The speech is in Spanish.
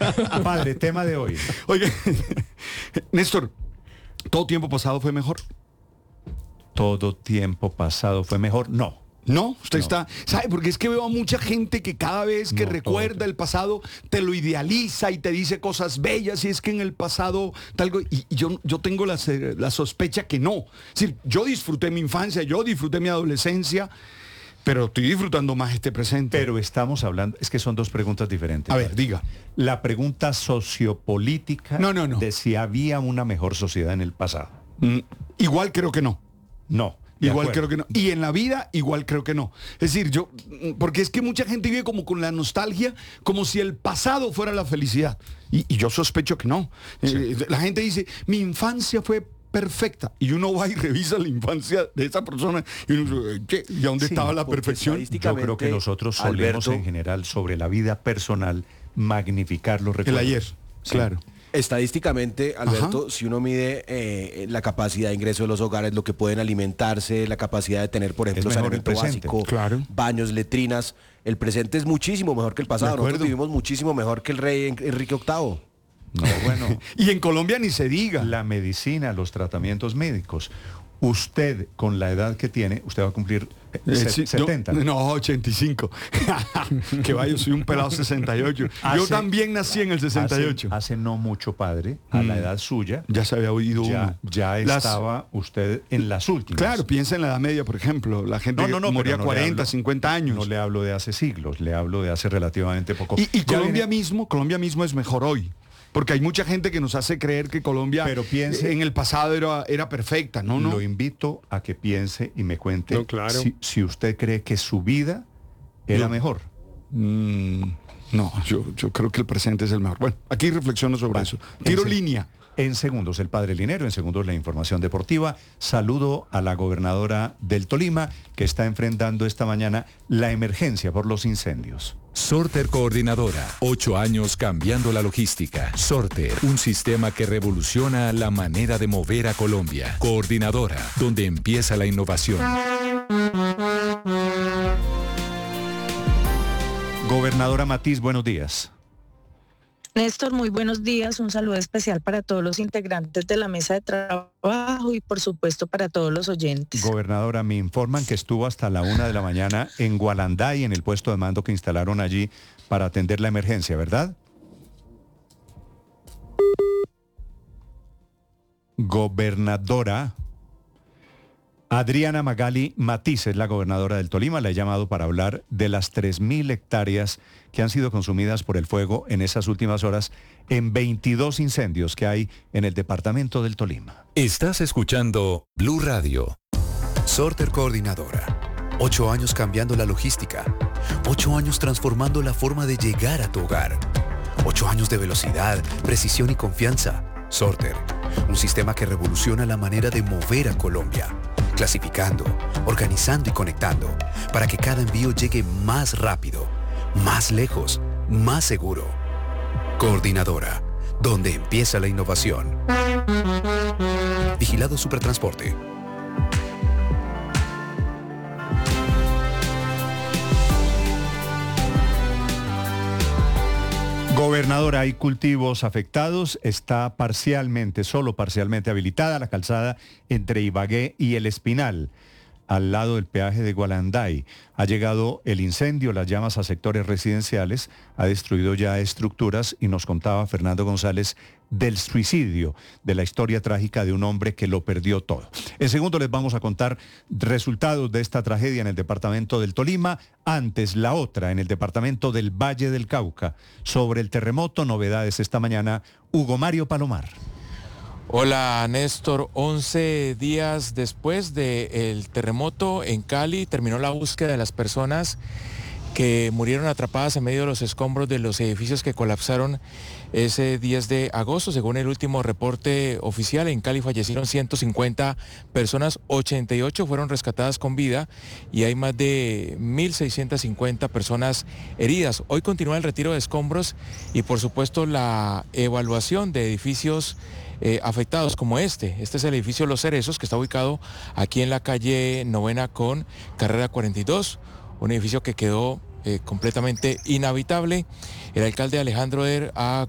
Padre, tema de hoy. Oye, Néstor, ¿todo tiempo pasado fue mejor? ¿Todo tiempo pasado fue mejor? No. No, usted No. está, ¿sabe? Porque es que veo a mucha gente que cada vez que No, recuerda todo. el pasado te lo idealiza y te dice cosas bellas y es que en el pasado tal y yo tengo la sospecha que no. Es decir, yo disfruté mi infancia, yo disfruté mi adolescencia, pero estoy disfrutando más este presente. Pero estamos hablando, es que son dos preguntas diferentes. A ver, diga. La pregunta sociopolítica No. de si había una mejor sociedad en el pasado. Igual creo que no. No. Igual creo que no. Y en la vida, igual creo que no. Es decir, porque es que mucha gente vive como con la nostalgia, como si el pasado fuera la felicidad. Y yo sospecho que no. Sí. La gente dice, mi infancia fue perfecta. Y uno va y revisa la infancia de esa persona y uno dice, ¿qué? ¿Y a dónde Sí, estaba la porque perfección? Yo creo que nosotros solemos Alberto, en general sobre la vida personal magnificar los El recuerdos. ayer, Sí. claro. estadísticamente, Alberto, Ajá. si uno mide la capacidad de ingreso de los hogares, lo que pueden alimentarse, la capacidad de tener, por ejemplo, Es mejor saneamiento el presente, básico, claro. baños, letrinas, el presente es muchísimo mejor que el pasado. De acuerdo. Nosotros vivimos muchísimo mejor que el rey Enrique VIII. No, bueno, Y en Colombia ni se diga. la medicina, los tratamientos médicos. Usted, con la edad que tiene, usted va a cumplir Sí, 70. No, 85. Que vaya, yo soy un pelado 68. Yo Hace- también nací en el 68. Hace no mucho, padre, a la edad suya, Ya se había oído uno. ya Las- estaba usted en las últimas. Claro, piensa en la Edad Media, por ejemplo. La gente No, moría pero no le 40, hablo- 50 años. No le hablo de hace siglos, le hablo de hace relativamente poco. Y Ya Colombia viene- Colombia mismo es mejor hoy. Porque hay mucha gente que nos hace creer que Colombia Pero piense- en el pasado era perfecta, ¿no? Lo invito a que piense y me cuente No, claro. si usted cree que su vida era Yo- mejor. No, yo creo que el presente es el mejor. Bueno, aquí reflexiono sobre eso. Tiro En se- línea. En segundos, el padre Linero, en segundos, la información deportiva. Saludo a la gobernadora del Tolima, que está enfrentando esta mañana la emergencia por los incendios. Sorter Coordinadora, 8 años cambiando la logística. Sorter, un sistema que revoluciona la manera de mover a Colombia. Coordinadora, donde empieza la innovación. Gobernadora Matiz, buenos días. Néstor, muy buenos días. Un saludo especial para todos los integrantes de la mesa de trabajo y por supuesto para todos los oyentes. Gobernadora, me informan que estuvo hasta la 1 de la mañana en Gualanday, en el puesto de mando que instalaron allí para atender la emergencia, ¿verdad? Gobernadora Adriana Magali Matiz es la gobernadora del Tolima. La he llamado para hablar de las 3.000 hectáreas que han sido consumidas por el fuego en esas últimas horas en 22 incendios que hay en el departamento del Tolima. Estás escuchando Blue Radio. Sorter Coordinadora. 8 años cambiando la logística. 8 años transformando la forma de llegar a tu hogar. 8 años de velocidad, precisión y confianza. Sorter, un sistema que revoluciona la manera de mover a Colombia. Clasificando, organizando y conectando para que cada envío llegue más rápido, más lejos, más seguro. Coordinadora, donde empieza la innovación. Vigilado Supertransporte. Gobernadora, hay cultivos afectados, está solo parcialmente habilitada la calzada entre Ibagué y El Espinal, al lado del peaje de Gualanday. Ha llegado el incendio, las llamas a sectores residenciales, ha destruido ya estructuras y nos contaba Fernando González del suicidio, de la historia trágica de un hombre que lo perdió todo. En segundo les vamos a contar resultados de esta tragedia en el departamento del Tolima, antes la otra en el departamento del Valle del Cauca. Sobre el terremoto, novedades esta mañana, Hugo Mario Palomar. Hola Néstor, 11 días después del terremoto en Cali terminó la búsqueda de las personas que murieron atrapadas en medio de los escombros de los edificios que colapsaron ese 10 de agosto. Según el último reporte oficial, en Cali fallecieron 150 personas, 88 fueron rescatadas con vida y hay más de 1.650 personas heridas. Hoy continúa el retiro de escombros y por supuesto la evaluación de edificios afectados como este. Este es el edificio Los Cerezos, que está ubicado aquí en la calle Novena con carrera 42, un edificio que quedó completamente inhabitable. El alcalde Alejandro Der ha